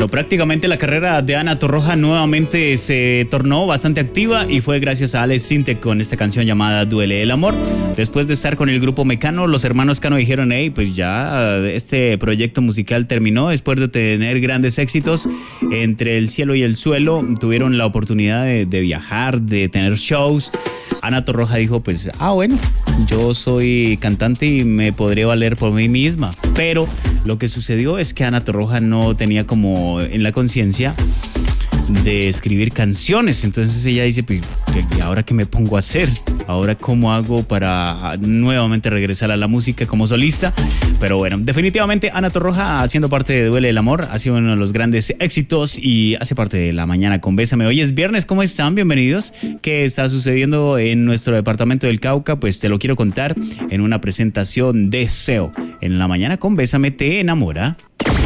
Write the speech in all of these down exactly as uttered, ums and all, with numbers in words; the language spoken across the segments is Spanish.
Bueno, prácticamente la carrera de Ana Torroja nuevamente se tornó bastante activa y fue gracias a Alex Sintek con esta canción llamada Duele el Amor. Después de estar con el grupo Mecano, los hermanos Cano dijeron, hey, pues ya este proyecto musical terminó después de tener grandes éxitos entre el cielo y el suelo. Tuvieron la oportunidad de, de viajar, de tener shows. Ana Torroja dijo, pues, ah, bueno, yo soy cantante y me podré valer por mí misma. Pero lo que sucedió es que Ana Torroja no tenía como en la conciencia de escribir canciones. Entonces ella dice, pues, ¿y ahora qué me pongo a hacer? ¿Ahora cómo hago para nuevamente regresar a la música como solista? Pero bueno, definitivamente Ana Torroja, haciendo parte de Duele el Amor, ha sido uno de los grandes éxitos y hace parte de La Mañana con Bésame. Hoy es viernes, ¿cómo están? Bienvenidos. ¿Qué está sucediendo en nuestro departamento del Cauca? Pues te lo quiero contar en una presentación de S E O. En La Mañana con Bésame te enamora.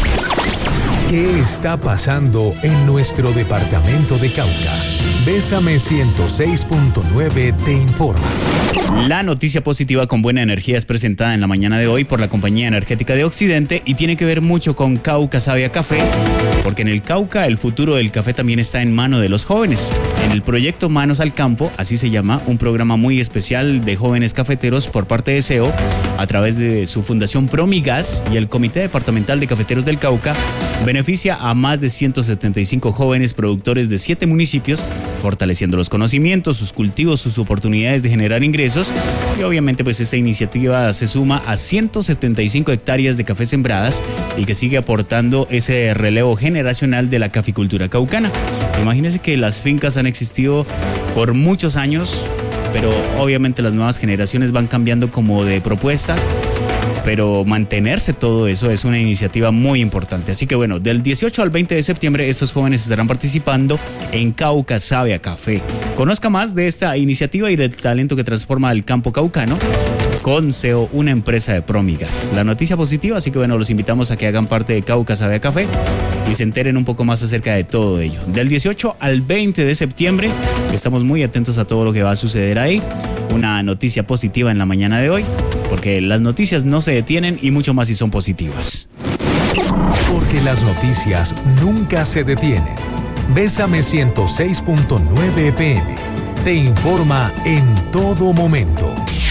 ¿Qué está pasando en nuestro departamento de Cauca? Bésame ciento seis punto nueve te informa. La noticia positiva con buena energía es presentada en la mañana de hoy por la Compañía Energética de Occidente y tiene que ver mucho con Cauca Sabe a Café, porque en el Cauca el futuro del café también está en mano de los jóvenes. En el proyecto Manos al Campo, así se llama, un programa muy especial de jóvenes cafeteros por parte de S E O, a través de su fundación Promigas y el Comité Departamental de Cafeteros del Cauca, beneficia a más de ciento setenta y cinco jóvenes productores de siete municipios, fortaleciendo los conocimientos, sus cultivos, sus oportunidades de generar ingresos. Y obviamente pues esta iniciativa se suma a ciento setenta y cinco hectáreas de café sembradas y que sigue aportando ese relevo generacional de la caficultura caucana. Imagínense que las fincas han existido por muchos años, pero obviamente las nuevas generaciones van cambiando como de propuestas. Pero mantenerse todo eso es una iniciativa muy importante. Así que bueno, del dieciocho al veinte de septiembre estos jóvenes estarán participando en Cauca Sabe a Café. Conozca más de esta iniciativa y del talento que transforma el campo caucano con S E O, una empresa de Promigas. La noticia positiva, así que bueno, los invitamos a que hagan parte de Cauca Sabe a Café y se enteren un poco más acerca de todo ello. Del dieciocho al veinte de septiembre estamos muy atentos a todo lo que va a suceder ahí. Una noticia positiva en la mañana de hoy, porque las noticias no se detienen y mucho más si son positivas. Porque las noticias nunca se detienen. Bésame ciento seis punto nueve F M te informa en todo momento.